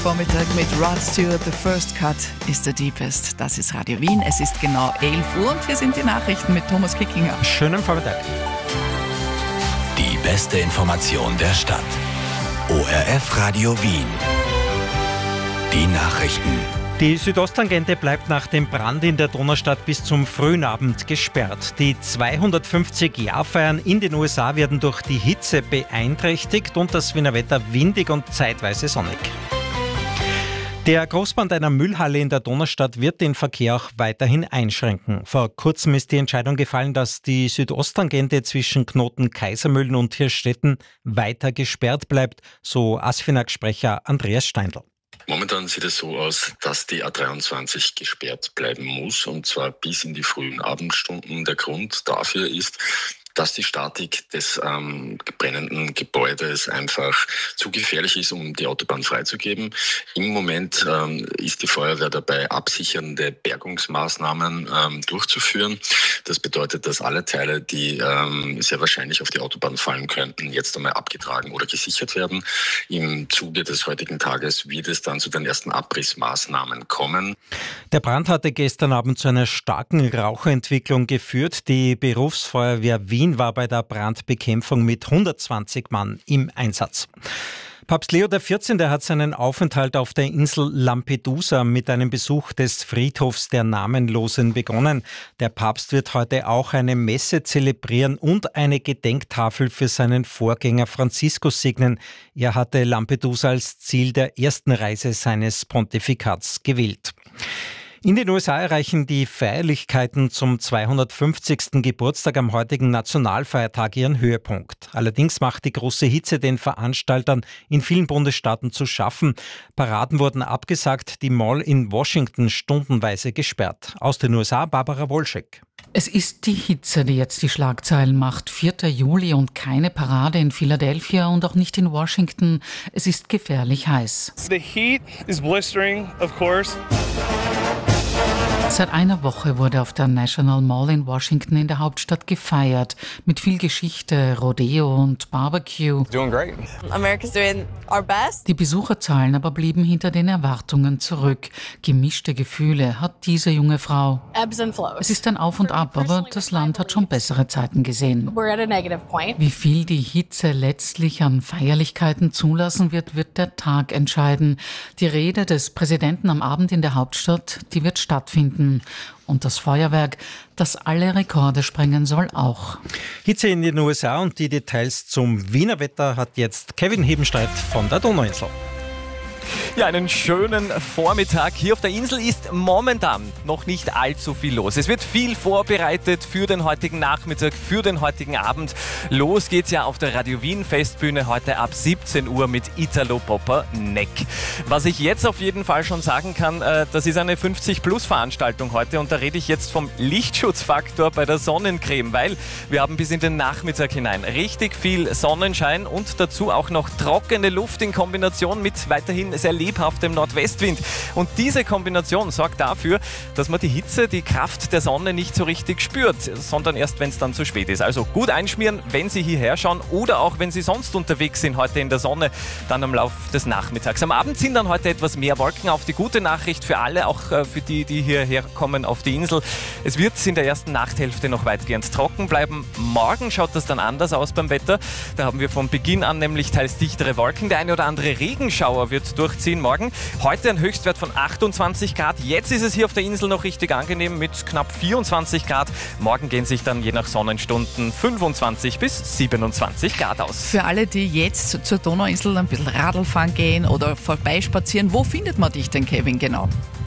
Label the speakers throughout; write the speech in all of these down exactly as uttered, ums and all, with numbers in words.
Speaker 1: Vormittag mit Rod Stewart, The First Cut is the Deepest. Das ist Radio Wien. Es ist genau elf Uhr und hier sind die Nachrichten mit Thomas Kickinger.
Speaker 2: Schönen Vormittag.
Speaker 3: Die beste Information der Stadt. O R F Radio Wien. Die Nachrichten.
Speaker 2: Die Südosttangente bleibt nach dem Brand in der Donaustadt bis zum frühen Abend gesperrt. Die zweihundertfünfzig-Jahr-Feiern in den U S A werden durch die Hitze beeinträchtigt und das Wiener Wetter windig und zeitweise sonnig. Der Großbrand einer Müllhalle in der Donaustadt wird den Verkehr auch weiterhin einschränken. Vor kurzem ist die Entscheidung gefallen, dass die Südosttangente zwischen Knoten Kaisermühlen und Hirschstetten weiter gesperrt bleibt, so ASFINAG-Sprecher Andreas Steindl.
Speaker 4: Momentan sieht es so aus, dass die A dreiundzwanzig gesperrt bleiben muss, und zwar bis in die frühen Abendstunden. Der Grund dafür ist, dass die Statik des ähm, brennenden Gebäudes einfach zu gefährlich ist, um die Autobahn freizugeben. Im Moment ähm, ist die Feuerwehr dabei, absichernde Bergungsmaßnahmen ähm, durchzuführen. Das bedeutet, dass alle Teile, die ähm, sehr wahrscheinlich auf die Autobahn fallen könnten, jetzt einmal abgetragen oder gesichert werden. Im Zuge des heutigen Tages wird es dann zu den ersten Abrissmaßnahmen kommen.
Speaker 2: Der Brand hatte gestern Abend zu einer starken Rauchentwicklung geführt. Die Berufsfeuerwehr Wien war bei der Brandbekämpfung mit hundertzwanzig Mann im Einsatz. Papst Leo der vierzehnte hat seinen Aufenthalt auf der Insel Lampedusa mit einem Besuch des Friedhofs der Namenlosen begonnen. Der Papst wird heute auch eine Messe zelebrieren und eine Gedenktafel für seinen Vorgänger Franziskus segnen. Er hatte Lampedusa als Ziel der ersten Reise seines Pontifikats gewählt. In den U S A erreichen die Feierlichkeiten zum zweihundertfünfzigsten Geburtstag am heutigen Nationalfeiertag ihren Höhepunkt. Allerdings macht die große Hitze den Veranstaltern in vielen Bundesstaaten zu schaffen. Paraden wurden abgesagt, die Mall in Washington stundenweise gesperrt. Aus den U S A Barbara Wolschek.
Speaker 5: Es ist die Hitze, die jetzt die Schlagzeilen macht. vierter Juli und keine Parade in Philadelphia und auch nicht in Washington. Es ist gefährlich heiß.
Speaker 6: The heat is blistering, of course.
Speaker 5: Seit einer Woche wurde auf der National Mall in Washington in der Hauptstadt gefeiert. Mit viel Geschichte, Rodeo und Barbecue.
Speaker 6: Doing great.
Speaker 7: America's doing our best.
Speaker 5: Die Besucherzahlen aber blieben hinter den Erwartungen zurück. Gemischte Gefühle hat diese junge Frau.
Speaker 7: Ebbs and flows.
Speaker 5: Es ist ein Auf und Ab, aber das Land hat schon bessere Zeiten gesehen.
Speaker 7: We're at a negative point.
Speaker 5: Wie viel die Hitze letztlich an Feierlichkeiten zulassen wird, wird der Tag entscheiden. Die Rede des Präsidenten am Abend in der Hauptstadt, die wird stattfinden. Und das Feuerwerk, das alle Rekorde sprengen soll, auch.
Speaker 2: Hitze in den U S A und die Details zum Wiener Wetter hat jetzt Kevin Hebenstreit von der Donauinsel.
Speaker 8: Ja, einen schönen Vormittag. Hier auf der Insel ist momentan noch nicht allzu viel los. Es wird viel vorbereitet für den heutigen Nachmittag, für den heutigen Abend. Los geht's ja auf der Radio Wien Festbühne heute ab siebzehn Uhr mit Italo Popper Neck. Was ich jetzt auf jeden Fall schon sagen kann, das ist eine fünfzig Plus Veranstaltung heute und da rede ich jetzt vom Lichtschutzfaktor bei der Sonnencreme, weil wir haben bis in den Nachmittag hinein richtig viel Sonnenschein und dazu auch noch trockene Luft in Kombination mit weiterhin sehr lebhaftem Nordwestwind. Und diese Kombination sorgt dafür, dass man die Hitze, die Kraft der Sonne nicht so richtig spürt, sondern erst, wenn es dann zu spät ist. Also gut einschmieren, wenn Sie hierher schauen oder auch, wenn Sie sonst unterwegs sind heute in der Sonne, dann am Lauf des Nachmittags. Am Abend sind dann heute etwas mehr Wolken auf. Die gute Nachricht für alle, auch für die, die hierher kommen auf die Insel. Es wird in der ersten Nachthälfte noch weitgehend trocken bleiben. Morgen schaut das dann anders aus beim Wetter. Da haben wir von Beginn an nämlich teils dichtere Wolken. Der eine oder andere Regenschauer wird durchziehen morgen. Heute ein Höchstwert von achtundzwanzig Grad. Jetzt ist es hier auf der Insel noch richtig angenehm mit knapp vierundzwanzig Grad. Morgen gehen sich dann je nach Sonnenstunden fünfundzwanzig bis siebenundzwanzig Grad aus.
Speaker 1: Für alle, die jetzt zur Donauinsel ein bisschen Radl fahren gehen oder vorbeispazieren, wo findet man dich denn, Kevin, genau?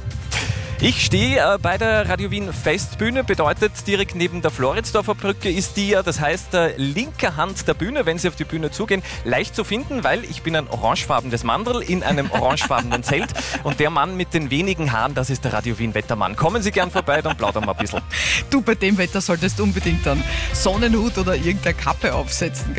Speaker 8: Ich stehe äh, bei der Radio Wien Festbühne, bedeutet direkt neben der Floridsdorfer Brücke ist die ja, das heißt äh, linker Hand der Bühne, wenn Sie auf die Bühne zugehen, leicht zu finden, weil ich bin ein orangefarbenes Mandrel in einem orangefarbenen Zelt und der Mann mit den wenigen Haaren, das ist der Radio Wien Wettermann. Kommen Sie gern vorbei, dann plaudern wir ein bisschen.
Speaker 1: Du, bei dem Wetter solltest du unbedingt dann Sonnenhut oder irgendeine Kappe aufsetzen, gell?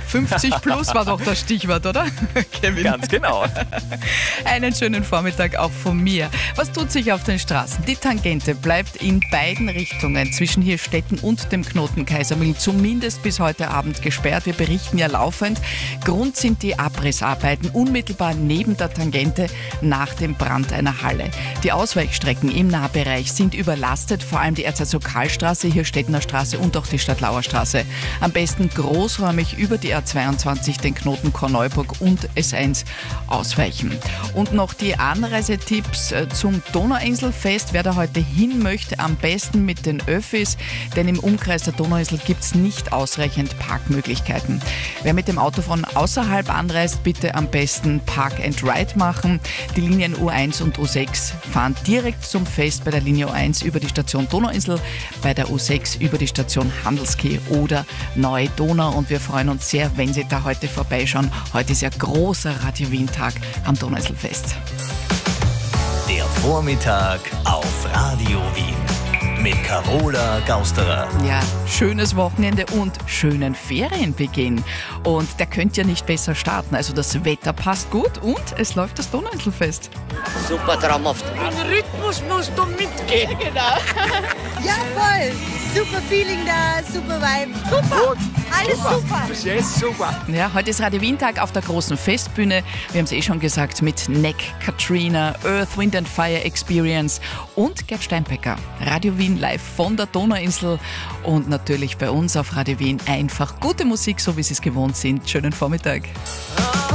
Speaker 1: fünfzig plus war doch das Stichwort, oder? Kevin.
Speaker 8: Ganz genau.
Speaker 1: Einen schönen Vormittag auch von mir. Was tut sich auf den Straßen? Die Tangente bleibt in beiden Richtungen zwischen Hirstetten und dem Knoten Kaisermühlen zumindest bis heute Abend gesperrt. Wir berichten ja laufend. Grund sind die Abrissarbeiten unmittelbar neben der Tangente nach dem Brand einer Halle. Die Ausweichstrecken im Nahbereich sind überlastet, vor allem die Erzherzog-Karl-Straße, Hirstedtener Straße und auch die Stadtlauer Straße. Am besten großräumig über die A zweiundzwanzig, den Knoten Korneuburg und S eins ausweichen. Und noch die Anreisetipps zum Donauinselfest. Wer da heute hin möchte, am besten mit den Öffis, denn im Umkreis der Donauinsel gibt es nicht ausreichend Parkmöglichkeiten. Wer mit dem Auto von außerhalb anreist, bitte am besten Park and Ride machen. Die Linien U eins und U sechs fahren direkt zum Fest, bei der Linie U eins über die Station Donauinsel, bei der U sechs über die Station Handelskeh oder Neue Donau. Und wir freuen uns sehr, wenn Sie da heute vorbeischauen. Heute ist ja großer Radio Wien-Tag am Donauinselfest.
Speaker 3: Der Vormittag auf Radio Wien mit Carola Gausterer.
Speaker 1: Ja, schönes Wochenende und schönen Ferienbeginn. Und der könnte ja nicht besser starten. Also das Wetter passt gut und es läuft das Donauinselfest.
Speaker 9: Super traumhaft.
Speaker 10: Im Rhythmus musst du mitgehen.
Speaker 9: Genau. Ja, voll. Super Feeling da, super Vibe. Super. Gut. Alles super. super.
Speaker 10: Bis jetzt super.
Speaker 1: Ja, heute ist Radio Wien-Tag auf der großen Festbühne. Wir haben es eh schon gesagt, mit Neck, Katrina, Earth, Wind and Fire Experience und Gerd Steinbecker. Radio Wien live von der Donauinsel und natürlich bei uns auf Radio Wien einfach gute Musik, so wie Sie es gewohnt sind. Schönen Vormittag.